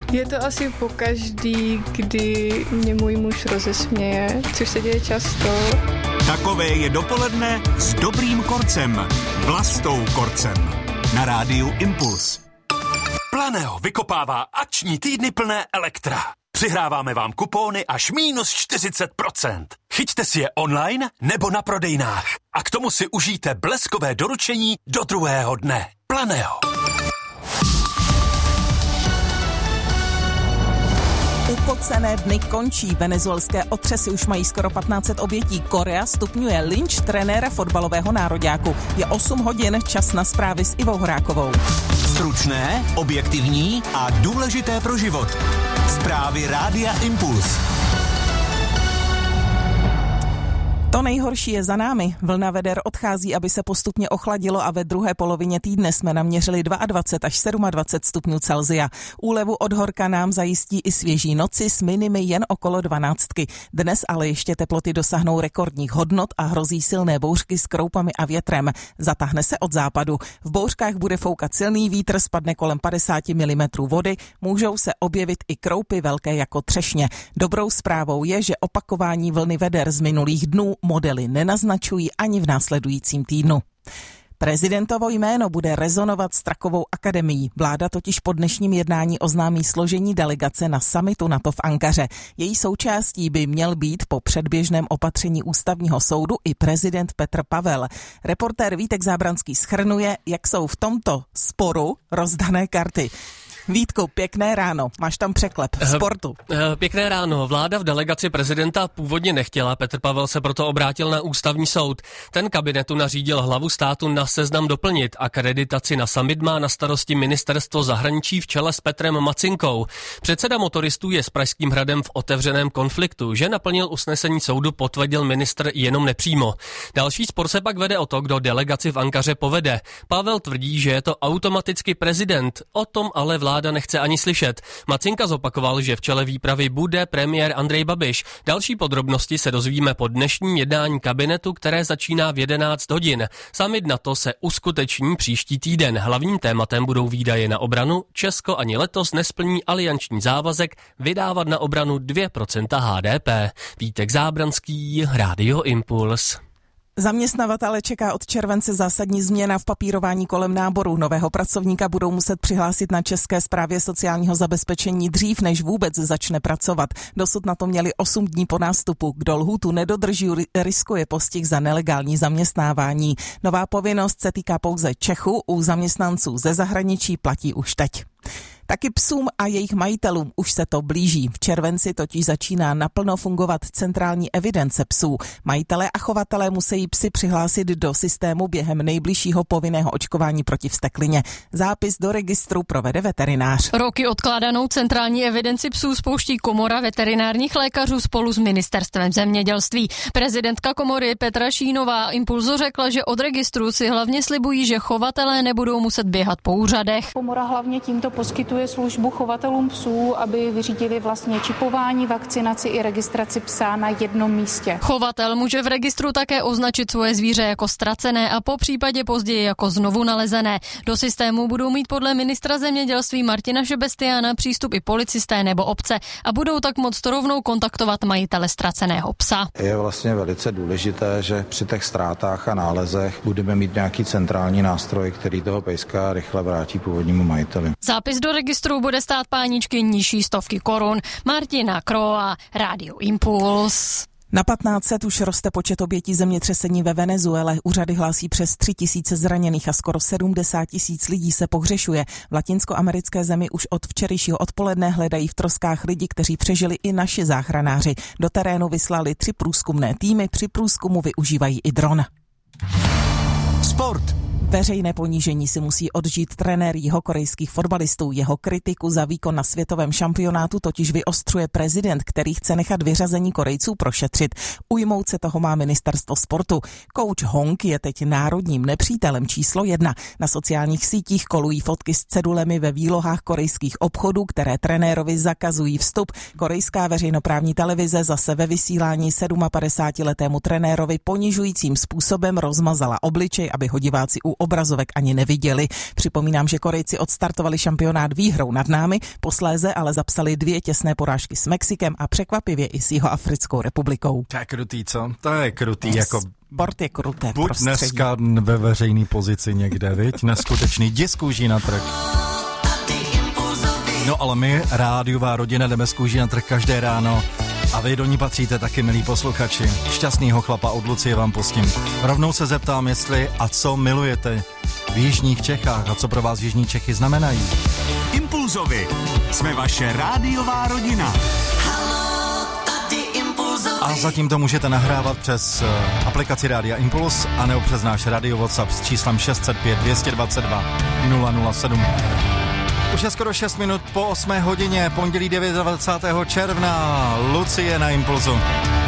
Je to asi pokaždý, kdy mě můj muž rozesměje, což se děje často. Takové je dopoledne s dobrým korcem, Vlastou Korcem. Na rádiu Impuls. Planého vykopává akční týdny plné Elektra. Přihráváme vám kupóny až minus 40%. Chyťte si je online nebo na prodejnách. A k tomu si užijte bleskové doručení do druhého dne. Planého. Upocené dny končí. Venezuelské otřesy už mají skoro 1500 obětí. Korea stupňuje lynč trenéra fotbalového nároďáku. Je 8 hodin, čas na zprávy s Ivou Horákovou. Stručné, objektivní a důležité pro život. Zprávy Rádia Impuls. To nejhorší je za námi. Vlna veder odchází, aby se postupně ochladilo a ve druhé polovině týdne jsme naměřili 22 až 27 stupňů Celsia. Úlevu od horka nám zajistí i svěží noci s minimy jen okolo 12. Dnes ale ještě teploty dosáhnou rekordních hodnot a hrozí silné bouřky s kroupami a větrem. Zatáhne se od západu. V bouřkách bude foukat silný vítr, spadne kolem 50 mm vody, můžou se objevit i kroupy velké jako třešně. Dobrou zprávou je, že opakování vlny veder z minulých dnů modely nenaznačují ani v následujícím týdnu. Prezidentovo jméno bude rezonovat s Trakovou akademií. Vláda totiž po dnešním jednání oznámí složení delegace na summitu NATO v Ankaře. Její součástí by měl být po předběžném opatření ústavního soudu i prezident Petr Pavel. Reportér Vítek Zábranský shrnuje, jak jsou v tomto sporu rozdané karty. Vítku, pěkné ráno. Máš tam překlep sportu. Pěkné ráno. Vláda v delegaci prezidenta původně nechtěla. Petr Pavel se proto obrátil na ústavní soud. Ten kabinetu nařídil hlavu státu na seznam doplnit. Akreditaci na summit má na starosti ministerstvo zahraničí v čele s Petrem Macinkou. Předseda motoristů je s Pražským hradem v otevřeném konfliktu. Že naplnil usnesení soudu, potvrdil ministr jenom nepřímo. Další spor se pak vede o to, kdo delegaci v Ankaře povede. Pavel tvrdí, že je to automaticky prezident. O tom ale vláda nechce ani slyšet. Macinka zopakoval, že v čele výpravy bude premiér Andrej Babiš. Další podrobnosti se dozvíme po dnešním jednání kabinetu, které začíná v 11 hodin. Summit NATO se uskuteční příští týden. Hlavním tématem budou výdaje na obranu. Česko ani letos nesplní alianční závazek vydávat na obranu 2% HDP. Vítek Zábranský, Rádio Impuls. Zaměstnavatele čeká od července zásadní změna v papírování kolem náboru. Nového pracovníka budou muset přihlásit na České správě sociálního zabezpečení dřív, než vůbec začne pracovat. Dosud na to měli 8 dní po nástupu. Kdo lhůtu nedodrží, riskuje postih za nelegální zaměstnávání. Nová povinnost se týká pouze Čechů, u zaměstnanců ze zahraničí platí už teď. Taky psům a jejich majitelům už se to blíží. V červenci totiž začíná naplno fungovat centrální evidence psů. Majitelé a chovatelé musí psy přihlásit do systému během nejbližšího povinného očkování proti vzteklině. Zápis do registru provede veterinář. Roky odkládanou centrální evidenci psů spouští Komora veterinárních lékařů spolu s ministerstvem zemědělství. Prezidentka komory Petra Šínová Impulzu řekla, že od registru si hlavně slibují, že chovatelé nebudou muset běhat po úřadech. Komora hlavně tímto poskytuje službu chovatelům psů, aby vyřídili vlastně čipování, vakcinaci i registraci psa na jednom místě. Chovatel může v registru také označit svoje zvíře jako ztracené a po případě později jako znovu nalezené. Do systému budou mít podle ministra zemědělství Martina Šebestiána přístup i policisté nebo obce a budou tak moct rovnou kontaktovat majitele ztraceného psa. Je vlastně velice důležité, že při těch ztrátách a nálezech budeme mít nějaký centrální nástroj, který toho pejska rychle vrátí původnímu majiteli. Zápis do registru bude stát páničky nižší stovky korun. Martina Kroa, Rádio Impuls. Na 1500 už roste počet obětí zemětřesení ve Venezuele. Úřady hlásí přes 3000 zraněných a skoro 70 000 lidí se pohřešuje. V latinskoamerické zemi už od včerejšího odpoledne hledají v troskách lidi, kteří přežili i naši záchranáři. Do terénu vyslali 3 průzkumné týmy, při průzkumu využívají i dron. Sport. Veřejné ponížení si musí odžít trenér jihokorejských fotbalistů. Jeho kritiku za výkon na světovém šampionátu totiž vyostřuje prezident, který chce nechat vyřazení Korejců prošetřit. Ujmout se toho má ministerstvo sportu. Coach Hong je teď národním nepřítelem číslo 1. Na sociálních sítích kolují fotky s cedulemi ve výlohách korejských obchodů, které trenérovi zakazují vstup. Korejská veřejnoprávní televize zase ve vysílání 57letému trenérovi ponižujícím způsobem rozmazala obličej, aby ho diváci u obrazovek ani neviděli. Připomínám, že Korejci odstartovali šampionát výhrou nad námi, posléze ale zapsali 2 těsné porážky s Mexikem a překvapivě i s Jihoafrickou republikou. To je krutý, co? To je krutý, jako... Sport je kruté buď prostředí. Dneska ve veřejné pozici někde, viď? Neskutečný dis kůží na trh. No ale my, rádiová rodina, jdeme z kůží na trh každé ráno a vy do ní patříte taky, milí posluchači. Šťastnýho chlapa od Lucie vám pustím. Rovnou se zeptám, jestli a co milujete v jižních Čechách a co pro vás jižní Čechy znamenají. Impulzovi. Jsme vaše rádiová rodina. A zatím to můžete nahrávat přes aplikaci Rádia Impuls a nebo přes náš radio WhatsApp s číslem 605 222 007. Už je skoro 6 minut po 8 hodině, pondělí 29. června, Lucie na Impulzu.